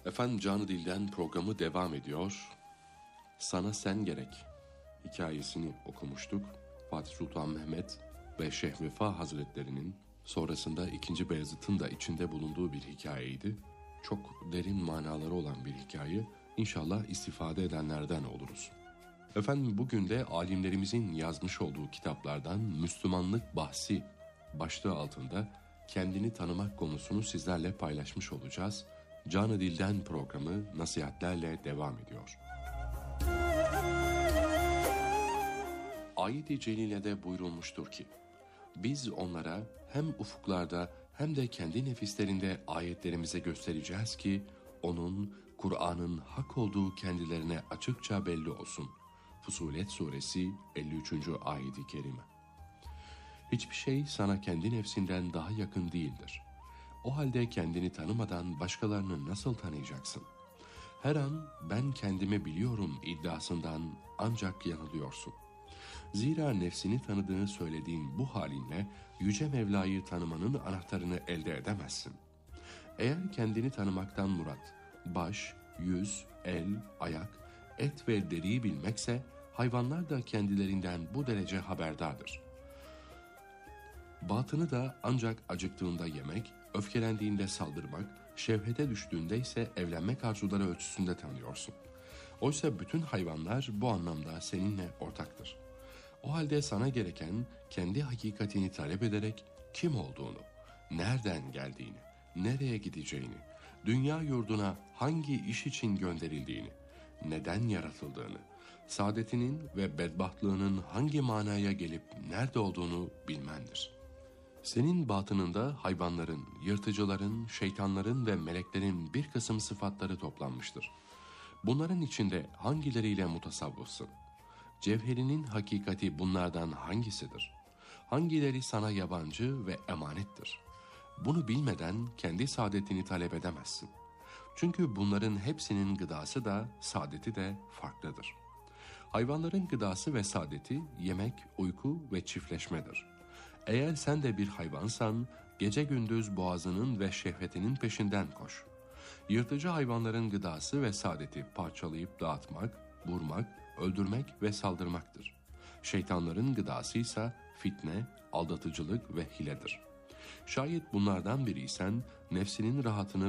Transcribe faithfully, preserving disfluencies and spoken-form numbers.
Efendim Canı Dil'den programı devam ediyor. Sana Sen Gerek hikayesini okumuştuk. Fatih Sultan Mehmet ve Şeyh Vefa Hazretlerinin sonrasında ikinci. Beyazıt'ın da içinde bulunduğu bir hikayeydi. Çok derin manaları olan bir hikaye. İnşallah istifade edenlerden oluruz. Efendim bugün de alimlerimizin yazmış olduğu kitaplardan Müslümanlık Bahsi başlığı altında kendini tanımak konusunu sizlerle paylaşmış olacağız. Canı Dil'den programı nasihatlerle devam ediyor. Ayet-i Celile'de buyurulmuştur ki, biz onlara hem ufuklarda hem de kendi nefislerinde ayetlerimize göstereceğiz ki, onun, Kur'an'ın hak olduğu kendilerine açıkça belli olsun. Fusilet Suresi elli üçüncü ayet-i kerime. Hiçbir şey sana kendi nefsinden daha yakın değildir. O halde kendini tanımadan başkalarını nasıl tanıyacaksın? Her an ben kendimi biliyorum iddiasından ancak yanılıyorsun. Zira nefsini tanıdığını söylediğin bu halinle Yüce Mevla'yı tanımanın anahtarını elde edemezsin. Eğer kendini tanımaktan murat, baş, yüz, el, ayak, et ve deriyi bilmekse, hayvanlar da kendilerinden bu derece haberdardır. Batını da ancak acıktığında yemek, öfkelendiğinde saldırmak, şevhete düştüğünde ise evlenmek arzuları ölçüsünde tanıyorsun. Oysa bütün hayvanlar bu anlamda seninle ortaktır. O halde sana gereken kendi hakikatini talep ederek kim olduğunu, nereden geldiğini, nereye gideceğini, dünya yurduna hangi iş için gönderildiğini, neden yaratıldığını, saadetinin ve bedbahtlığının hangi manaya gelip nerede olduğunu bilmendir. Senin batınında hayvanların, yırtıcıların, şeytanların ve meleklerin bir kısım sıfatları toplanmıştır. Bunların içinde hangileriyle mutasavvıfsın? Cevherinin hakikati bunlardan hangisidir? Hangileri sana yabancı ve emanettir? Bunu bilmeden kendi saadetini talep edemezsin. Çünkü bunların hepsinin gıdası da, saadeti de farklıdır. Hayvanların gıdası ve saadeti yemek, uyku ve çiftleşmedir. Eğer sen de bir hayvansan, gece gündüz boğazının ve şehvetinin peşinden koş. Yırtıcı hayvanların gıdası ve saadeti parçalayıp dağıtmak, vurmak, öldürmek ve saldırmaktır. Şeytanların gıdası ise fitne, aldatıcılık ve hiledir. Şayet bunlardan biriysen, nefsinin rahatını